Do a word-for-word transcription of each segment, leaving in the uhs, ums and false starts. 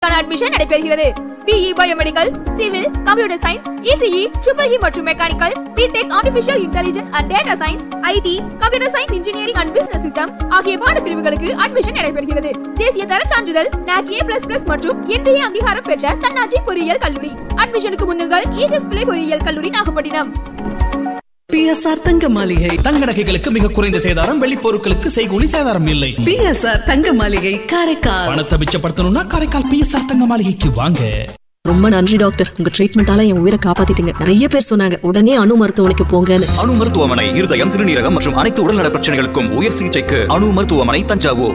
Admission நடைபெறுகிறது. BE biomedical, civil, computer science, ECE, triple E மற்றும் mechanical, BTech, artificial intelligence and data science, ID, computer science, engineering and business system ஆகிய பாடப்பிரிவுகளுக்கு admission நடைபெறுகிறது. தேசிய தர சான்றிதழ் knock ஏ plus plus மற்றும் இன்றைய அங்கீகாரம் பெற்ற தன்னாட்சி பொறியியல் கல்லூரி. அட்மிஷனுக்கு முன்னுங்கள் ஈஜஸ் பிள்ளை பொறியியல் கல்லூரி, நாகப்பட்டினம். பிஎஸ்ஆர் தங்க மாளிகை தங்க நகைகளுக்கு மிக குறைந்த சேதாரம், வெள்ளி பொருட்களுக்கு செய்கூலி சேதாரம் இல்லை. பிஎஸ்ஆர் தங்க மாளிகை காரைக்கால். பணத்தை மிச்சப்படுத்தணும்னா காரைக்கால் பிஎஸ்ஆர் தங்க மாளிகைக்கு வாங்க. ரொம்ப நன்றி டாக்டர், உங்க ட்ரீட்மெண்டால என் உயிரை காப்பாத்திட்டீங்க. நிறைய பேர் சொன்னாங்க உடனே அணு மருத்துவமனைக்கு போங்கன்னு. அணு மருத்துவமனை இருதயம், சிறுநீரகம் மற்றும் அனைத்து உடல்நல பிரச்சனைகளுக்கும் உயர் சிகிச்சைக்கு அணு மருத்துவமனை, தஞ்சாவூர்.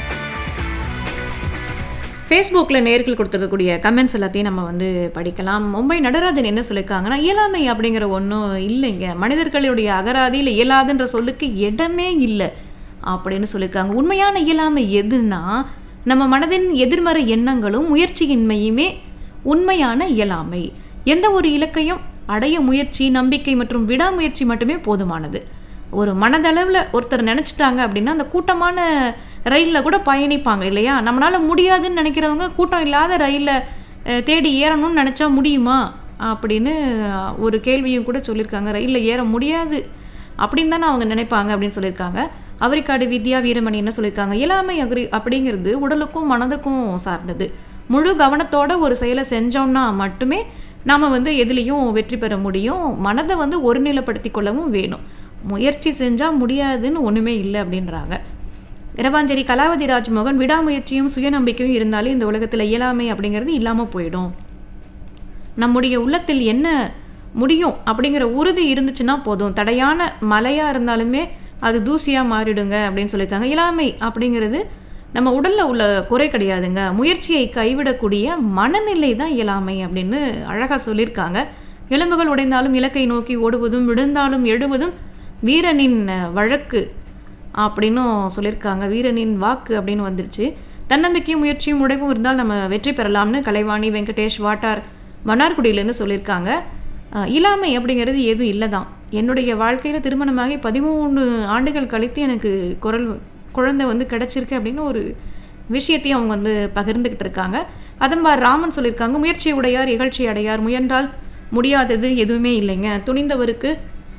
ஃபேஸ்புக்கில் நேர்கள் கொடுத்துருக்கக்கூடிய கமெண்ட்ஸ் எல்லாத்தையும் நம்ம வந்து படிக்கலாம். மும்பை நடராஜன் என்ன சொல்லியிருக்காங்கன்னா, இயலாமை அப்படிங்கிற ஒன்றும் இல்லைங்க, மனிதர்களுடைய அகராதியில் இயலாதுன்ற சொல்லுக்கு இடமே இல்லை அப்படின்னு சொல்லியிருக்காங்க. உண்மையான இயலாமை எதுனா நம்ம மனதின் எதிர்மறை எண்ணங்களும் முயற்சியின்மையுமே உண்மையான இயலாமை. எந்த ஒரு இலக்கையும் அடைய முயற்சி, நம்பிக்கை மற்றும் விடாமுயற்சி மட்டுமே போதுமானது. ஒரு மனதளவில் ஒருத்தர் நினச்சிட்டாங்க அப்படின்னா அந்த கூட்டமான ரயிலில் கூட பயணிப்பாங்க இல்லையா. நம்மளால் முடியாதுன்னு நினைக்கிறவங்க கூட்டம் இல்லாத ரயிலில் தேடி ஏறணும்னு நினச்சா முடியுமா அப்படின்னு ஒரு கேள்வியும் கூட சொல்லியிருக்காங்க. ரயிலில் ஏற முடியாது அப்படின்னு தானே அவங்க நினைப்பாங்க அப்படின்னு சொல்லியிருக்காங்க. அவரிக்காடு வித்யா வீரமணி என்ன சொல்லியிருக்காங்க, இயலாமை அக்ரி அப்படிங்கிறது உடலுக்கும் மனதுக்கும் சார்ந்தது. முழு கவனத்தோட ஒரு செயலை செஞ்சோம்னா மட்டுமே நாம் வந்து எதுலேயும் வெற்றி பெற முடியும். மனதை வந்து ஒருநிலைப்படுத்தி கொள்ளவும் வேணும். முயற்சி செஞ்சால் முடியாதுன்னு ஒன்றுமே இல்லை அப்படின்றாங்க. இரவாஞ்சேரி கலாவதி ராஜ்மோகன், விடாமுயற்சியும் சுயநம்பிக்கையும் இருந்தாலே இந்த உலகத்தில் இயலாமை அப்படிங்கிறது இல்லாமல் போயிடும். நம்முடைய உள்ளத்தில் என்ன முடியும் அப்படிங்கிற உறுதி இருந்துச்சுன்னா போதும், தடையான மலையாக இருந்தாலுமே அது தூசியாக மாறிடுங்க அப்படின்னு சொல்லியிருக்காங்க. இயலாமை அப்படிங்கிறது நம்ம உடலில் உள்ள குறை கிடையாதுங்க, முயற்சியை கைவிடக்கூடிய மனநிலை தான் இயலாமை அப்படின்னு அழகாக சொல்லியிருக்காங்க. எலும்புகள் உடைந்தாலும் இலக்கை நோக்கி ஓடுவதும் விழுந்தாலும் எழுவதும் வீரனின் வழக்கு அப்படின்னும் சொல்லியிருக்காங்க. வீரனின் வாக்கு அப்படின்னு வந்துருச்சு. தன்னம்பிக்கையும் முயற்சியும் உடைவும் இருந்தால் நம்ம வெற்றி பெறலாம்னு கலைவாணி வெங்கடேஷ் வாட்டார் மன்னார்குடியிலேருந்து சொல்லியிருக்காங்க. இயலாமை அப்படிங்கிறது எதுவும் இல்லை தான். என்னுடைய வாழ்க்கையில் திருமணமாகி பதிமூணு ஆண்டுகள் கழித்து எனக்கு குரல் குழந்தை வந்து கிடச்சிருக்கு அப்படின்னு ஒரு விஷயத்தையும் அவங்க வந்து பகிர்ந்துக்கிட்டு இருக்காங்க. அதன்பார் ராமன் சொல்லியிருக்காங்க, முயற்சி உடையார் இகழ்ச்சி அடையார், முயன்றால் முடியாதது எதுவுமே இல்லைங்க, துணிந்தவருக்கு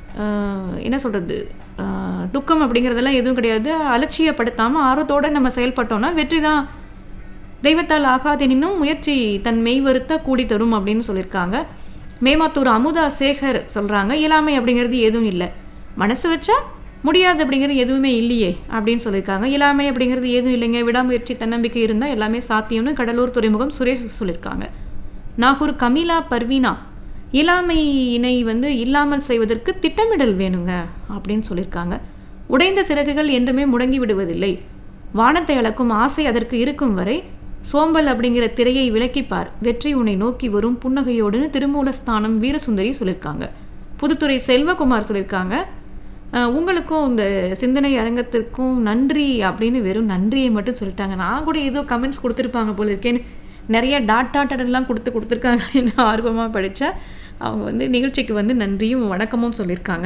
என்ன சொல்கிறது துக்கம் அப்படிங்கிறதெல்லாம் எதுவும் கிடையாது, அலட்சியப்படுத்தாமல் ஆர்வத்தோடு நம்ம செயல்பட்டோம்னா வெற்றி தான், தெய்வத்தால் ஆகாதெனினும் முயற்சி தன் மெய் வருத்த கூடி தரும் அப்படின்னு சொல்லியிருக்காங்க. மேமாத்தூர் அமுதா சேகர் சொல்கிறாங்க, இயலாமை அப்படிங்கிறது எதுவும் இல்லை, மனசு வச்சா முடியாது அப்படிங்கிறது எதுவுமே இல்லையே அப்படின்னு சொல்லியிருக்காங்க. இயலாமை அப்படிங்கிறது எதுவும் இல்லைங்க, விடாமுயற்சி தன்னம்பிக்கை இருந்தால் எல்லாமே சாத்தியம்னு கடலூர் துறைமுகம் சுரேஷ் சொல்லியிருக்காங்க. நாகூர் கமீலா பர்வீனா, இயலாமையினை வந்து இல்லாமல் செய்வதற்கு திட்டமிடல் வேணுங்க அப்படின்னு சொல்லியிருக்காங்க. உடைந்த சிறகுகள் என்றுமே முடங்கி விடுவதில்லை, வானத்தை அளக்கும் ஆசை அதற்கு இருக்கும் வரை சோம்பல் அப்படிங்கிற திரையை விலக்கிப்பார், வெற்றி உன்னை நோக்கி வரும் புன்னகையோடுன்னு திருமூலஸ்தானம் வீரசுந்தரி சொல்லியிருக்காங்க. புதுத்துறை செல்வகுமார் சொல்லியிருக்காங்க, உங்களுக்கும் இந்த சிந்தனை அரங்கத்திற்கும் நன்றி அப்படின்னு வெறும் நன்றியை மட்டும் சொல்லிட்டாங்க. நான் கூட ஏதோ கமெண்ட்ஸ் கொடுத்துருப்பாங்க போல இருக்கேன்னு நிறைய டாட் டாட்டெல்லாம் கொடுத்து கொடுத்துருக்காங்க. என்ன ஆர்வமாக படித்தா அவங்க வந்து நிகழ்ச்சிக்கு வந்து நன்றியும் வணக்கமும் சொல்லியிருக்காங்க.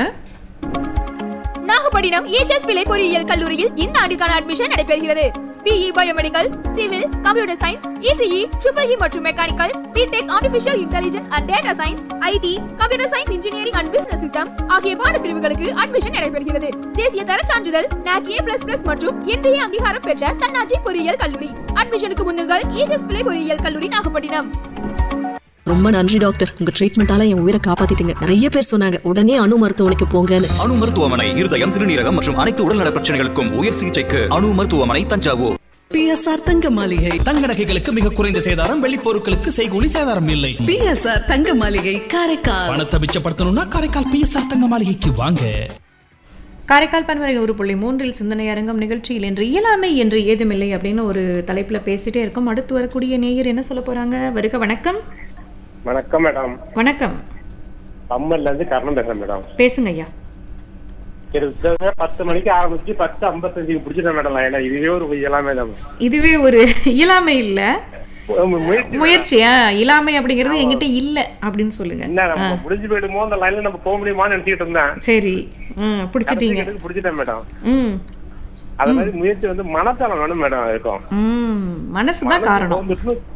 நாகப்பட்டினம் ஈஜஸ் பிள்ளை பொறியியல் கல்லூரியில் இந்த ஆண்டுக்கான அட்மிஷன் நடைபெறுகிறது. BE biomedical, civil, computer science, ECE, triple E மற்றும் mechanical, BTech, artificial intelligence and data science, ID, computer science, engineering and business system ஆகிய பாடப்பிரிவுகளுக்கு அட்மிஷன் நடைபெறுகிறது. தேசிய தர சான்றிதழ் நாக் ஏ பிளஸ் பிளஸ் மற்றும் இன்றைய அங்கீகாரம் பெற்ற தன்னாட்சி பொறியியல் கல்லூரி. அட்மிஷனுக்கு முன்னுங்கள் ஈஜஸ் பிள்ளை பொறியியல் கல்லூரி, நாகப்பட்டினம். ரொம்ப நன்றி டாக்டர், உங்க ட்ரீட்மெண்டால என் உயிரை காப்பாத்திட்டீங்க. நிறைய பேர் சொன்னாங்க உடனே அணு மருத்துவமனைக்கு போங்கன்னு. அணு மருத்துவமனை இருதயம், சிறுநீரகம் மற்றும் அனைத்து உடல்நல பிரச்சனைகளுக்கும் உயர் சிகிச்சைக்கு அணு மருத்துவமனை, தஞ்சாவூர். பிஎஸ்ஆர் தங்க மாளிகை தங்க நகைகளுக்கு மிக குறைந்த சேதாரம், வெள்ளி பொருட்களுக்கு செய்கூலி சேதாரம் இல்லை. பிஎஸ்ஆர் தங்க மாளிகை காரைக்கால். பணத்தை மிச்சப்படுத்தணும்னா காரைக்கால் பிஎஸ்ஆர் தங்க மாளிகைக்கு வாங்க. காரைக்கால் பன்மறை நூறு புள்ளி மூன்றில் சிந்தனை அரங்கம் நிகழ்ச்சியில் என்று இயலாமை என்று ஏதுமில்லை அப்படின்னு ஒரு தலைப்பில் பேசிட்டே இருக்கோம். அடுத்து வரக்கூடிய நேயர் என்ன சொல்ல போறாங்க? வருக வணக்கம். வணக்கம் மேடம். வணக்கம். பம்மல்ல இருந்து கர்ணன் பேசுறேன் மேடம். பேசுங்க ஐயா. பத்து மணிக்கு ஆரம்பிச்சு பத்து ஐம்பத்தஞ்சுக்கு பிடிச்சிட்டேன் மேடம். ஏன்னா இதுவே ஒரு இயலாமை தான். இதுவே ஒரு இயலாமை இல்ல, முயற்சியா. இயலாமை அப்படிங்கிறது எங்கிட்ட இல்ல அப்படின்னு சொல்லுங்க. முடிஞ்சு போயிடுமோ அந்த லைன்ல நம்ம போக முடியுமான்னு நினைச்சிட்டு இருந்தேன். சரி, பிடிச்சிட்டீங்க. பிடிச்சிட்டேன் மேடம். அது மாதிரி முயற்சி வந்து மனத்தால வேணும் மேடம் இருக்கும். மனசுதான் காரணம்.